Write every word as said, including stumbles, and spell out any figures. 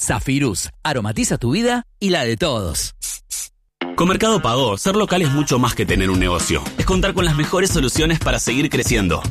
Zafirus, aromatiza tu vida y la de todos. Con Mercado Pago, ser local es mucho más que tener un negocio. Es contar con las mejores soluciones para seguir creciendo.